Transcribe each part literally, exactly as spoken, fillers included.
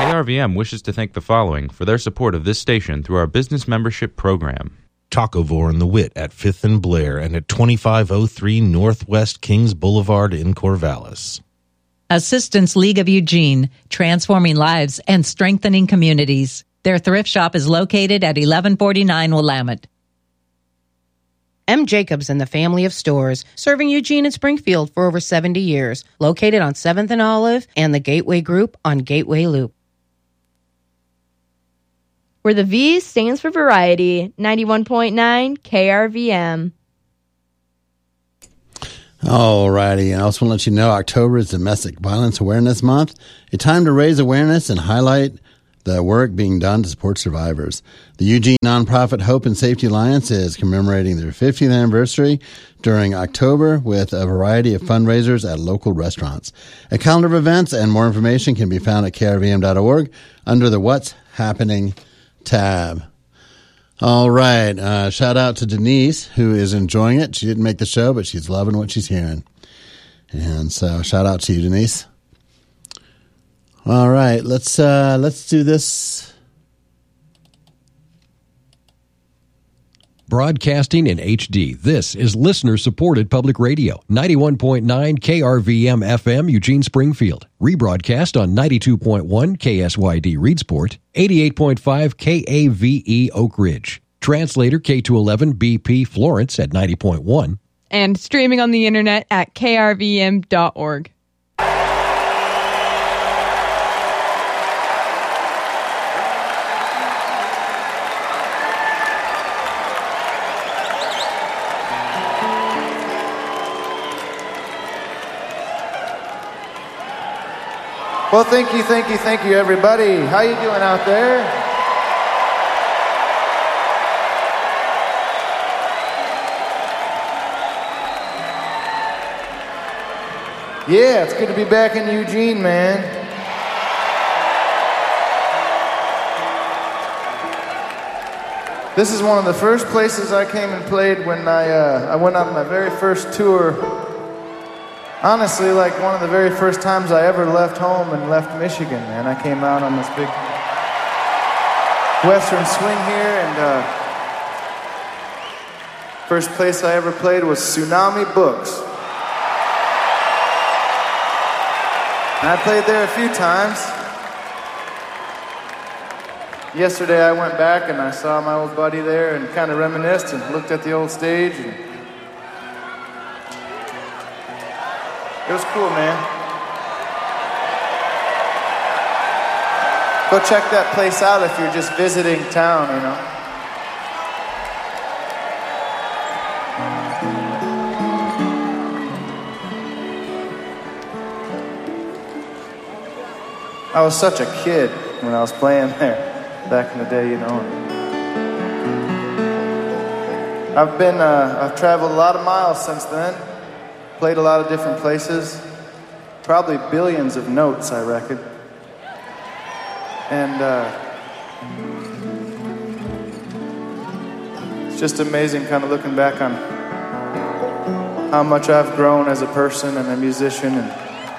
K R V M wishes to thank the following for their support of this station through our business membership program. Tacovore and the Wit at fifth and Blair and at twenty-five oh three Northwest Kings Boulevard in Corvallis. Assistance League of Eugene, transforming lives and strengthening communities. Their thrift shop is located at eleven forty-nine Willamette. M. Jacobs and the family of stores, serving Eugene and Springfield for over seventy years, located on seventh and Olive and the Gateway Group on Gateway Loop. Where the V stands for variety, ninety-one point nine K R V M. All righty, and I also want to let you know October is Domestic Violence Awareness Month, a time to raise awareness and highlight the work being done to support survivors. The Eugene nonprofit Hope and Safety Alliance is commemorating their fiftieth anniversary during October with a variety of fundraisers at local restaurants. A calendar of events and more information can be found at K R V M dot org under the What's Happening tab. All right. Uh, shout out to Denise, who is enjoying it. She didn't make the show, but she's loving what she's hearing. And so shout out to you, Denise. All right. Let's, uh, let's do this. Broadcasting in H D. This is listener-supported public radio. ninety-one point nine K R V M F M, Eugene, Springfield. Rebroadcast on ninety-two point one K S Y D Reedsport, eighty-eight point five K A V E Oak Ridge. Translator K two eleven B P Florence at ninety point one. And streaming on the internet at K R V M dot org. Well, thank you, thank you, thank you, everybody. How you doing out there? Yeah, it's good to be back in Eugene, man. This is one of the first places I came and played when I uh, I went on my very first tour. Honestly, like one of the very first times I ever left home and left Michigan, man. I came out on this big Western swing here, and uh, first place I ever played was Tsunami Books. And I played there a few times. Yesterday I went back and I saw my old buddy there and kind of reminisced and looked at the old stage. And it was cool, man. Go check that place out if you're just visiting town, you know. I was such a kid when I was playing there back in the day, you know. I've been, uh, I've traveled a lot of miles since then. Played a lot of different places, probably billions of notes, I reckon. And uh, it's just amazing kind of looking back on how much I've grown as a person and a musician. And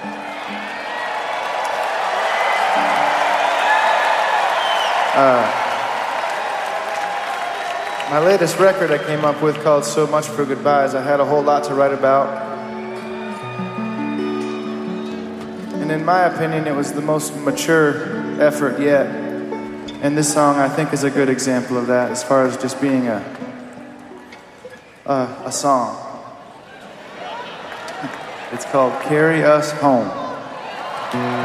uh, my latest record I came up with called So Much for Goodbyes, I had a whole lot to write about. And in my opinion, it was the most mature effort yet. And this song, I think, is a good example of that as far as just being a, a, a song. It's called Carry Us Home.